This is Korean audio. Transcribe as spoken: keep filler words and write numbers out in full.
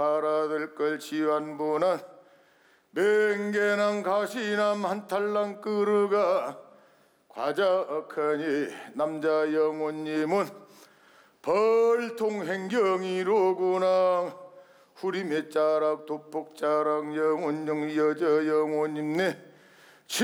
알아들 걸 지환보는 맹개남 가시남 한탈랑 끄르가 과자하니 남자 영혼님은 벌통행경이로구나. 후리매자락 도폭자락 영혼영 여자 영혼님네